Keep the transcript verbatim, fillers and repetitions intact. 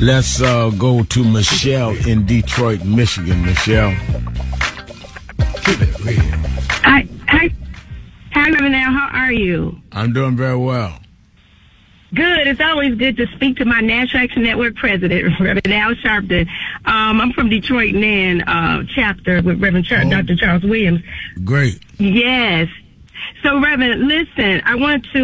Let's uh, go to Michelle in Detroit, Michigan. Michelle. Keep it real. Hi, hi, hi, Reverend Al. How are you? I'm doing very well. Good. It's always good to speak to my National Action Network president, Reverend Al Sharpton. Um, I'm from Detroit N A N uh, chapter with Reverend Char- Oh. Doctor Charles Williams. Great. Yes. So, Reverend, listen, I want to